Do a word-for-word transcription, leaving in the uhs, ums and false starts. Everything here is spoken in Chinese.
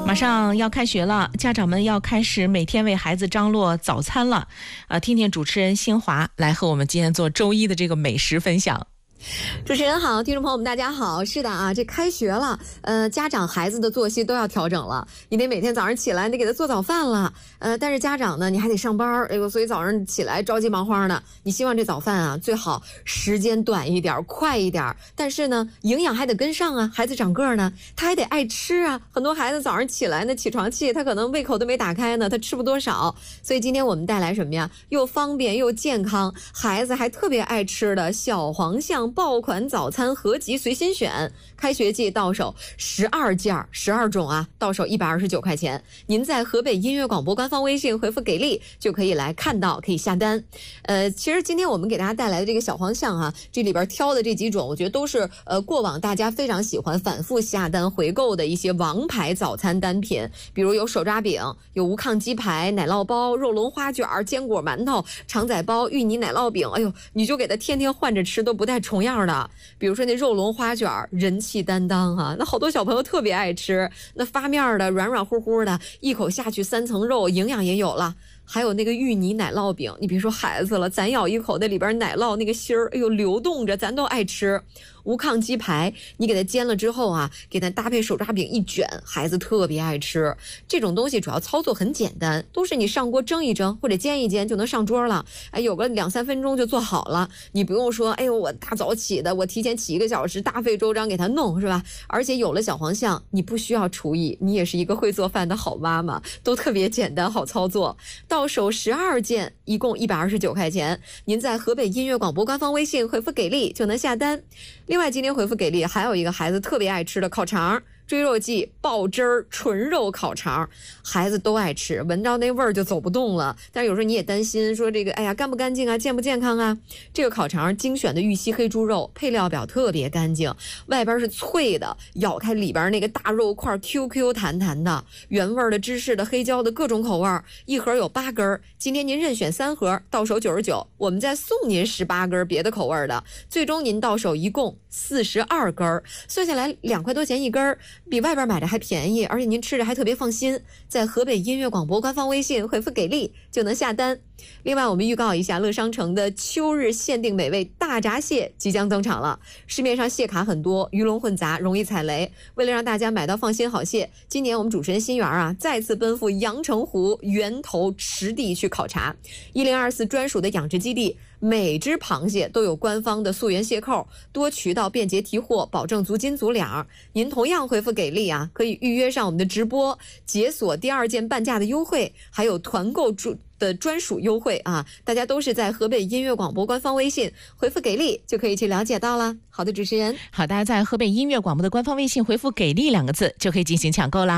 马上要开学了，家长们要开始每天为孩子张罗早餐了。呃，听听主持人新华来和我们今天做周一的这个美食分享。 主持人好，听众朋友们大家好。是的啊，这开学了，呃，家长孩子的作息都要调整了，你得每天早上起来，你得给他做早饭了，呃，但是家长呢，你还得上班，哎呦，所以早上起来着急忙慌的。你希望这早饭啊，最好时间短一点，快一点，但是呢，营养还得跟上啊。孩子长个呢，他还得爱吃啊。很多孩子早上起来呢，起床气他可能胃口都没打开呢，他吃不多少。所以今天我们带来什么呀？又方便又健康，孩子还特别爱吃的小黄象爆款早餐合集随心选，开学季到手十二件十二种啊，到手一百二十九块钱。您在河北音乐广播官方微信回复给力就可以来看到，可以下单。呃，其实今天我们给大家带来的这个小黄象啊，这里边挑的这几种，我觉得都是呃过往大家非常喜欢反复下单回购的一些王牌早餐单品，比如有手抓饼，有无抗鸡排、奶酪包、肉龙花卷、坚果馒头、肠仔包、芋泥奶酪饼，哎呦，你就给它天天换着吃都不带重样的。比如说那肉龙花卷人气担当啊，那好多小朋友特别爱吃，那发面的软软乎乎的，一口下去三层肉，营养也有了。还有那个芋泥奶酪饼，你别说孩子了，咱咬一口那里边奶酪那个芯儿，哎呦流动着，咱都爱吃。无抗鸡排，你给它煎了之后啊，给它搭配手抓饼一卷，孩子特别爱吃。这种东西主要操作很简单，都是你上锅蒸一蒸或者煎一煎就能上桌了。哎，有个两三分钟就做好了，你不用说，哎呦我大早起的，我提前起一个小时，大费周章给它弄，是吧？而且有了小黄象，你不需要厨艺，你也是一个会做饭的好妈妈，都特别简单好操作。到手十二件，一共一百二十九块钱。您在河北音乐广播官方微信回复给力就能下单。另外今天回复给力还有一个孩子特别爱吃的烤肠，追肉季爆汁儿纯肉烤肠，孩子都爱吃，闻到那味儿就走不动了。但是有时候你也担心说这个，哎呀干不干净啊，健不健康啊？这个烤肠精选的玉溪黑猪肉，配料表特别干净，外边是脆的，咬开里边那个大肉块 Q Q 弹弹的，原味的、芝士的、黑椒的各种口味，一盒有八根，今天您任选三盒，到手九十九，我们再送您十八根别的口味的，最终您到手一共四十二根，算下来两块多钱一根，比外边买的还便宜，而且您吃着还特别放心。在河北音乐广播官方微信回复给力就能下单。另外我们预告一下，乐商城的秋日限定美味大闸蟹即将登场了。市面上蟹卡很多，鱼龙混杂，容易踩雷，为了让大家买到放心好蟹，今年我们主持人新源啊再次奔赴阳澄湖源头池地去考察。一零二四专属的养殖基地，每只螃蟹都有官方的溯源蟹扣，多渠道便捷提货，保证足斤足两。您同样回复给力啊，可以预约上我们的直播，解锁第二件半价的优惠，还有团购主的专属优惠啊！大家都是在河北音乐广播官方微信回复给力就可以去了解到了。好的，主持人， 好，大家在河北音乐广播的官方微信回复给力两个字就可以进行抢购啦。